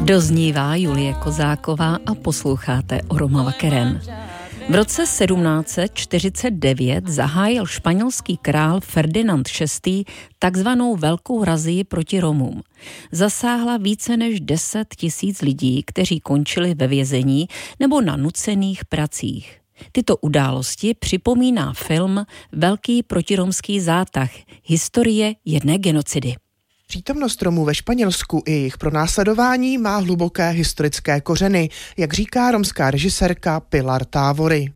Doznívá Julie Kozáková a posloucháte o Romava Keren. V roce 1749 zahájil španělský král Ferdinand VI. Takzvanou velkou razii proti Romům. Zasáhla více než 10 000 lidí, kteří končili ve vězení nebo na nucených pracích. Tyto události připomíná film Velký protiromský zátah, historie jedné genocidy. Přítomnost Romů ve Španělsku i jejich pronásledování má hluboké historické kořeny, jak říká romská režisérka Pilar Távory.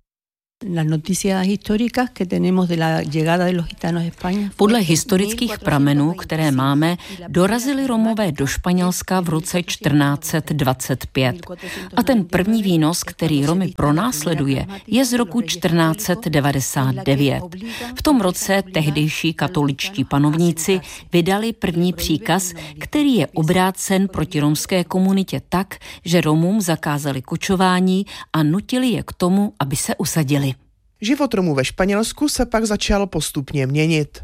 Podle historických pramenů, které máme, dorazili Romové do Španělska v roce 1425. A ten první výnos, který Romy pronásleduje, je z roku 1499. V tom roce tehdejší katoličtí panovníci vydali první příkaz, který je obrácen proti romské komunitě tak, že Romům zakázali kočování a nutili je k tomu, aby se usadili. Život Romů ve Španělsku se pak začal postupně měnit.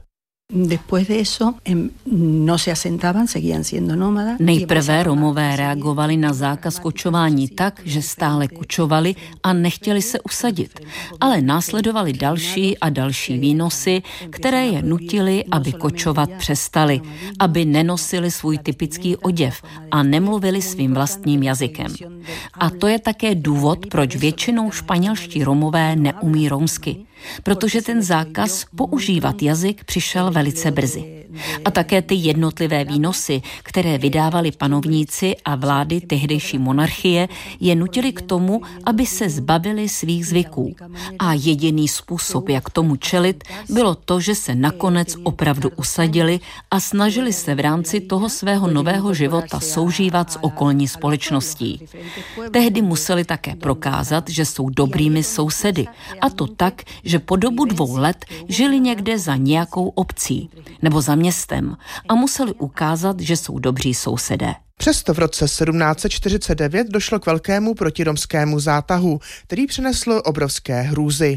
Nejprve Romové reagovali na zákaz kočování tak, že stále kočovali a nechtěli se usadit. Ale následovaly další a další výnosy, které je nutily, aby kočovat přestali, aby nenosili svůj typický oděv a nemluvili svým vlastním jazykem. A to je také důvod, proč většinou španělští Romové neumí romsky. Protože ten zákaz používat jazyk přišel velice brzy. A také ty jednotlivé výnosy, které vydávali panovníci a vlády tehdejší monarchie, je nutili k tomu, aby se zbavili svých zvyků. A jediný způsob, jak tomu čelit, bylo to, že se nakonec opravdu usadili a snažili se v rámci toho svého nového života soužívat s okolní společností. Tehdy museli také prokázat, že jsou dobrými sousedy. A to tak, že po dobu 2 let žili někde za nějakou obcí nebo za městem a museli ukázat, že jsou dobří sousedé. Přesto v roce 1749 došlo k velkému protiromskému zátahu, který přinesl obrovské hrůzy.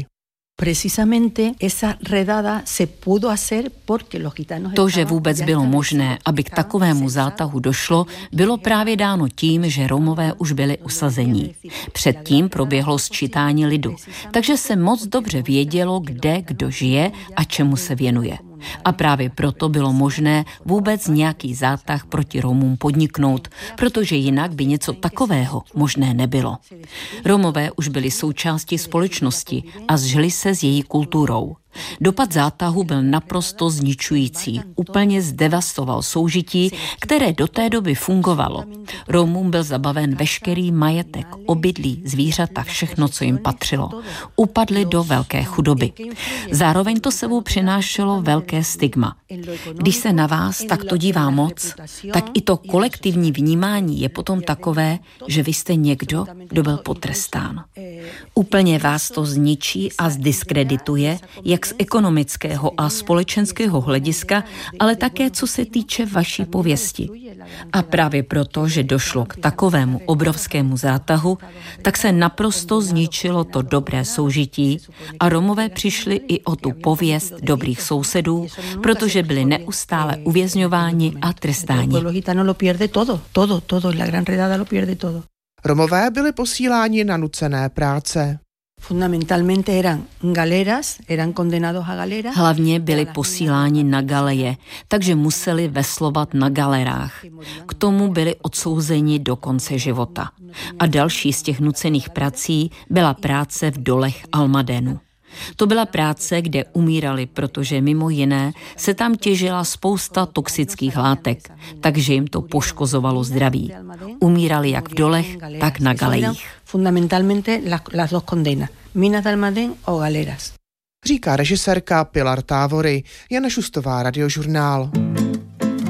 To, že vůbec bylo možné, aby k takovému zátahu došlo, bylo právě dáno tím, že Romové už byli usazení. Předtím proběhlo sčítání lidu, takže se moc dobře vědělo, kde kdo žije a čemu se věnuje. A právě proto bylo možné vůbec nějaký zátah proti Romům podniknout, protože jinak by něco takového možné nebylo. Romové už byli součástí společnosti a zžili se s její kulturou. Dopad zátahu byl naprosto zničující, úplně zdevastoval soužití, které do té doby fungovalo. Romům byl zabaven veškerý majetek, obydlí, zvířata, všechno, co jim patřilo. Upadli do velké chudoby. Zároveň to sebou přinášelo velké stigma. Když se na vás takto dívá moc, tak i to kolektivní vnímání je potom takové, že vy jste někdo, kdo byl potrestán. Úplně vás to zničí a zdiskredituje, jak z ekonomického a společenského hlediska, ale také co se týče vaší pověsti. A právě proto, že došlo k takovému obrovskému zátahu, tak se naprosto zničilo to dobré soužití a Romové přišli i o tu pověst dobrých sousedů, protože byli neustále uvězňováni a trestáni. Romové byli posíláni na nucené práce. Hlavně byli posíláni na galeje, takže museli veslovat na galerách. K tomu byli odsouzeni do konce života. A další z těch nucených prací byla práce v dolech Almadenu. To byla práce, kde umírali, protože mimo jiné se tam těžila spousta toxických látek, takže jim to poškozovalo zdraví. Umírali jak v dolech, tak na galejích. Říká režisérka Pilar Távory, Jana Šustová, Radiožurnál.